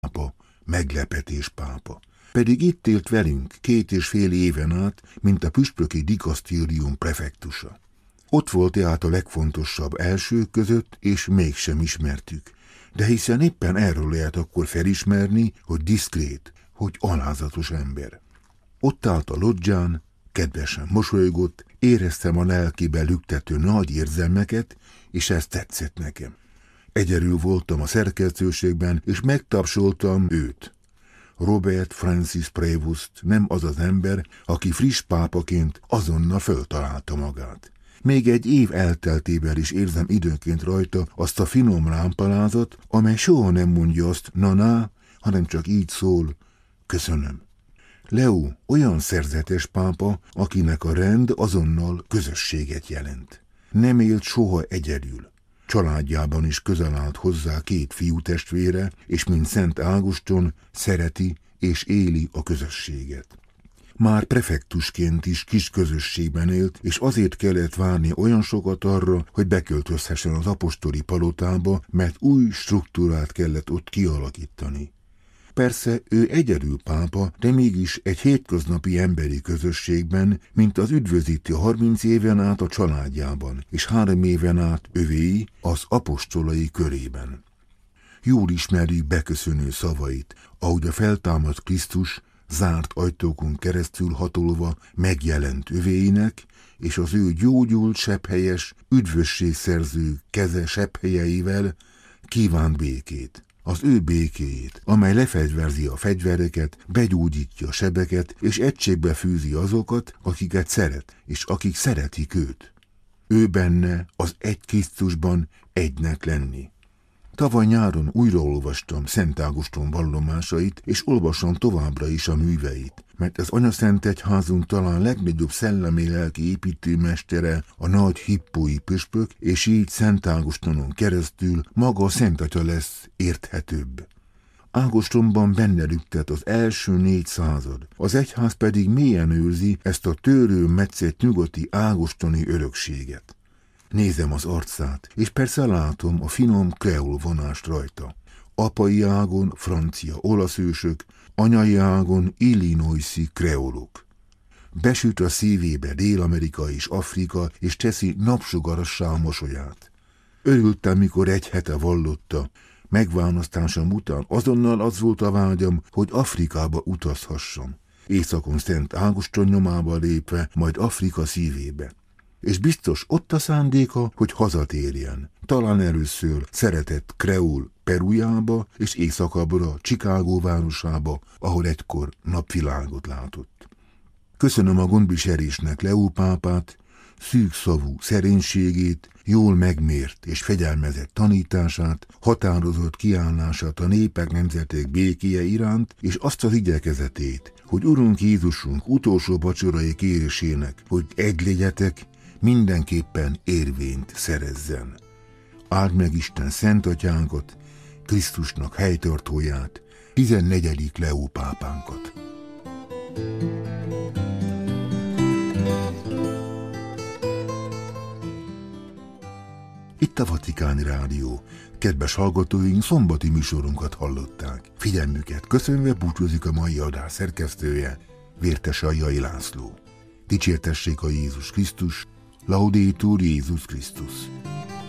pápa, meglepetés pápa. Pedig itt élt velünk 2,5 éven át, mint a püspöki dikasztérium prefektusa. Ott volt tehát a legfontosabb elsők között, és mégsem ismertük. De hiszen éppen erről lehet akkor felismerni, hogy diszkrét, hogy alázatos ember. Ott állt a lodzsán, kedvesen mosolygott, éreztem a lelkébe lüktető nagy érzelmeket, és ez tetszett nekem. Egyedül voltam a szerkesztőségben, és megtapsoltam őt. Robert Francis Prévost nem az az ember, aki friss pápaként azonnal föltalálta magát. Még egy év elteltével is érzem időnként rajta azt a finom lámpalázat, amely soha nem mondja azt na-na, hanem csak így szól, köszönöm. Leo olyan szerzetes pápa, akinek a rend azonnal közösséget jelent. Nem élt soha egyedül. Családjában is közel állt hozzá 2 fiútestvére, és mint Szent Ágoston szereti és éli a közösséget. Már prefektusként is kis közösségben élt, és azért kellett várni olyan sokat arra, hogy beköltözhessen az apostoli palotába, mert új struktúrát kellett ott kialakítani. Persze ő egyedül pápa, de mégis egy hétköznapi emberi közösségben, mint az üdvözíti 30 éven át a családjában, és 3 éven át övéi az apostolai körében. Jól ismerjük beköszönő szavait, ahogy a feltámadt Krisztus zárt ajtókon keresztül hatolva megjelent övéinek, és az ő gyógyult sebhelyes, üdvösségszerző keze sebhelyeivel kívánt békét. Az ő békéjét, amely lefegyverzi a fegyvereket, begyógyítja a sebeket, és egységbe fűzi azokat, akiket szeret, és akik szeretik őt. Ő benne, az egy Krisztusban egynek lenni. Tavaly nyáron újraolvastam Szent Ágoston vallomásait, és olvasom továbbra is a műveit, mert az Anyaszentegyházunk talán legnagyobb szellemi-lelki építőmestere a nagy hippói püspök, és így Szent Ágostonon keresztül maga a Szent Atya lesz érthetőbb. Ágostonban benne lüktet az első 4 század, az egyház pedig mélyen őrzi ezt a tőrő metszett nyugati ágostoni örökséget. Nézem az arcát, és persze látom a finom kreol vonást rajta. Apai ágon francia olasz ősök, anyai ágon illinoisi kreolok. Besüt a szívébe Dél-Amerika és Afrika, és teszi napsugarassá a mosolyát. Örültem, mikor 1 hete vallotta. Megválasztásom után azonnal az volt a vágyam, hogy Afrikába utazhassam. Északon Szent Ágoston nyomába lépve, majd Afrika szívébe. És biztos ott a szándéka, hogy hazatérjen. Talán először szeretett kreol Perujába, és északabbra Chicago városába, ahol egykor napvilágot látott. Köszönöm a gondviselésnek Leo pápát, szűkszavú szerénységét, jól megmért és fegyelmezett tanítását, határozott kiállását a népek nemzetek békéje iránt, és azt az igyekezetét, hogy Urunk Jézusunk utolsó vacsorai kérésének, hogy egy legyetek, mindenképpen érvényt szerezzen. Áld meg Isten Szent Atyánkat, Krisztusnak helytartóját, 14. Leo pápánkat. Itt a Vatikáni Rádió. Kedves hallgatóink, szombati műsorunkat hallották. Figyelmüket köszönve búcsúzik a mai adás szerkesztője, Vértes Aljai László. Dicsértessék a Jézus Krisztus, Laudetur Jézus Krisztus.